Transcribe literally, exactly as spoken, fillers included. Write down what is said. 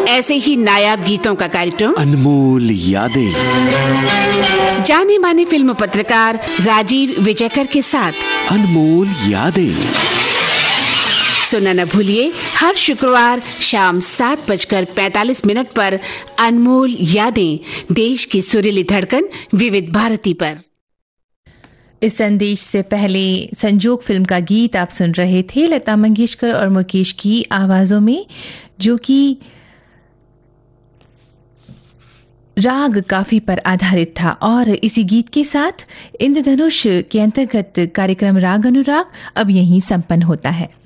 ऐसे ही नायाब गीतों का कार्यक्रम अनमोल यादें, जाने माने फिल्म पत्रकार राजीव विजयकर के साथ अनमोल यादें सुनना न भूलिए हर शुक्रवार शाम सात बजकर पैतालीस मिनट पर अनमोल यादें, देश की सुरीली धड़कन विविध भारती पर। इस संदेश से पहले संजोग फिल्म का गीत आप सुन रहे थे लता मंगेशकर और मुकेश की आवाजों में, जो कि राग काफी पर आधारित था। और इसी गीत के साथ इंद्रधनुष के अंतर्गत कार्यक्रम राग अनुराग अब यहीं संपन्न होता है।